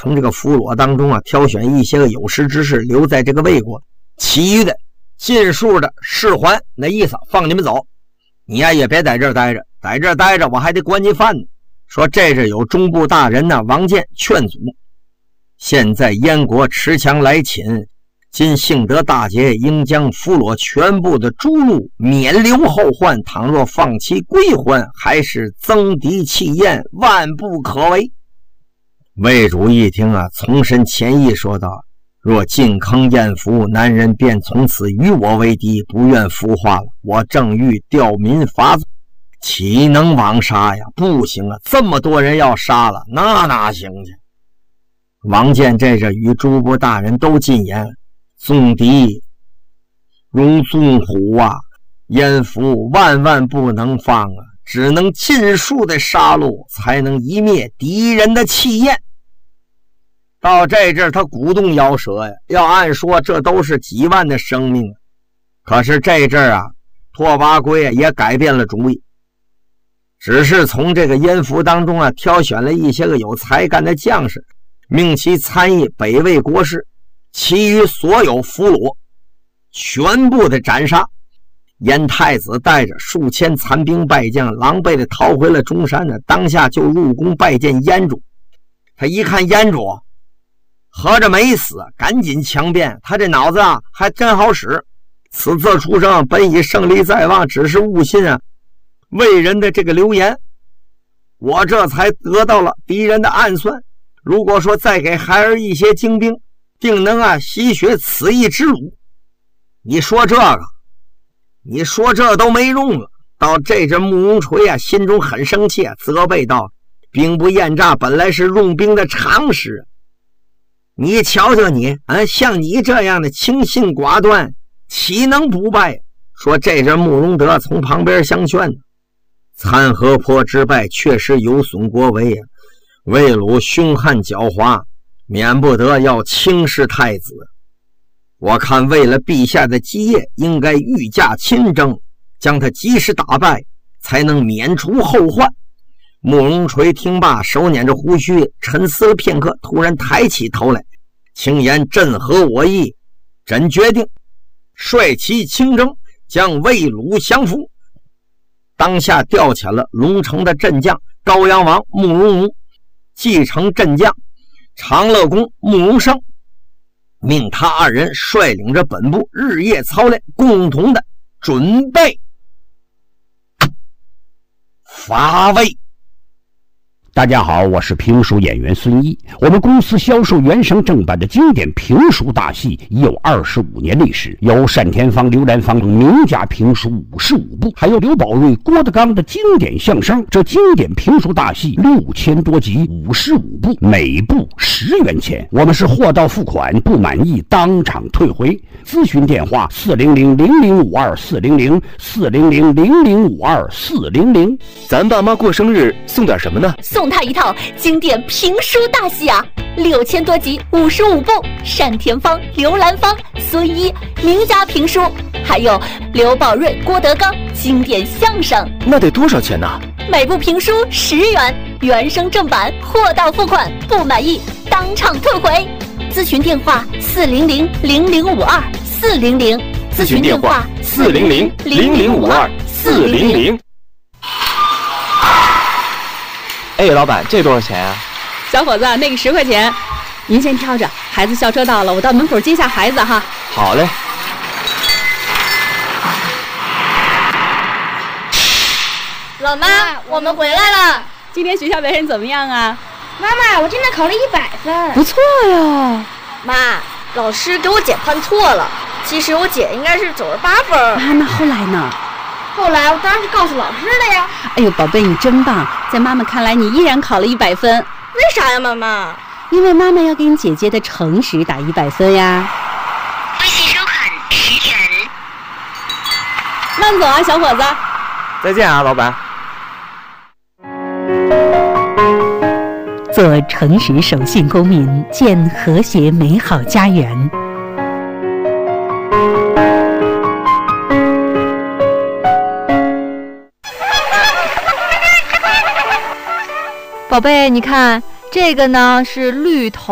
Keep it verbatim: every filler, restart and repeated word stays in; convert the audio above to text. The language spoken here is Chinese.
从这个俘虏当中啊挑选一些个有识之士留在这个魏国，其余的尽数的释还，那意思放你们走，你呀也别在这儿待着，在这儿待着我还得管你饭呢。说这是有中部大人呢王建劝阻，现在燕国持强来侵，今幸得大捷，应将俘虏全部的逐鹿，免留后患，倘若放其归还，还是增敌弃燕，万不可为。魏主一听啊，从身前意说道，若进坑燕服，男人便从此与我为敌，不愿孵化了。我正欲调民伐罪，岂能枉杀呀？不行啊，这么多人要杀了，那哪行去？王建这是与诸部大人都进言，纵敌如纵虎啊，燕服万万不能放啊，只能尽数的杀戮，才能一灭敌人的气焰。到这阵他鼓动摇舌呀，要按说这都是几万的生命，可是这阵啊，拓跋圭也改变了主意，只是从这个燕服当中啊挑选了一些个有才干的将士，命其参议北魏国事，其余所有俘虏全部的斩杀。燕太子带着数千残兵败将狼狈的逃回了中山呢，当下就入宫拜见燕主。他一看燕主合着没死，赶紧强辩，他这脑子啊还真好使。此次出征本已胜利在望，只是误信啊魏人的这个流言，我这才得到了敌人的暗算。如果说再给孩儿一些精兵，定能啊吸取此一之辱。你说这个你说这都没用了。到这阵慕容垂啊心中很生气啊，责备道，兵不厌诈本来是用兵的常识，你瞧瞧你啊，像你这样的轻信寡断，岂能不败？说这阵慕容德从旁边相劝，参合坡之败确实有损国威啊，魏鲁凶悍狡猾，免不得要轻视太子。我看为了陛下的基业，应该御驾亲征，将他及时打败，才能免除后患。慕容垂听罢，手捻着胡须，沉思了片刻，突然抬起头来，轻言，朕合我意，朕决定率其亲征，将魏鲁降服。当下调遣了龙城的镇将高阳王慕容武，继承镇将长乐公慕容生，命他二人率领着本部日夜操练，共同的准备伐魏。 大家好，我是评书演员孙一。我们公司销售原声正版的经典评书大戏已有二十五年历史，有单田芳、刘兰芳名家评书五十五部，还有刘宝瑞、郭德纲的经典相声。这经典评书大戏六千多集，五十五部，每部十元钱。我们是货到付款，不满意当场退回。咨询电话：四零零零零五二四零零四零零零零五二四零零。 咱爸妈过生日送点什么呢？ 送他一套经典评书大戏啊，六千多集，五十五部，单田芳、刘兰芳、孙一名家评书，还有刘宝瑞、郭德纲经典相声。 那得多少钱呢？ 每部评书十元，原声正版，货到付款，不满意当场退回。咨询电话：四零零零零五二四零零。 咨询电话：四零零零零五二四零零。哎，老板，这多少钱啊？ 小伙子，那个十块钱，您先挑着。孩子校车到了，我到门口接下孩子哈。 好嘞。 老妈，我们回来了。 今天学校表现怎么样啊？ 妈妈，我真的考了一百分。 不错呀。 妈，老师给我姐判错了，其实我姐应该是九十八分。 啊，那后来呢？ 后来我当然是告诉老师的呀。 哎呦，宝贝，你真棒！在妈妈看来，你依然考了一百分。 为啥呀，妈妈？ 因为妈妈要给你姐姐的诚实打一百分呀。 微信收款十元。 慢走啊，小伙子。 再见啊，老板。 做诚实守信公民，建和谐美好家园。 宝贝，你看这个呢是绿头